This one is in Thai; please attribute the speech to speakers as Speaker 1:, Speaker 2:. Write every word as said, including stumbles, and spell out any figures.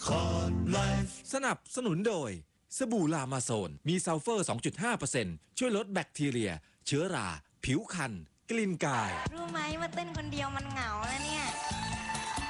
Speaker 1: สนับสนุนโดยสบู่ลามาโซนมีซัลเฟอร์ สองจุดห้าเปอร์เซ็นต์ ช่วยลดแบคทีเรียเชื้อราผิวคันกลิ่นกาย
Speaker 2: รู้ไหมว่าเต้นคนเดียวมันเหงาแล้วเนี่ย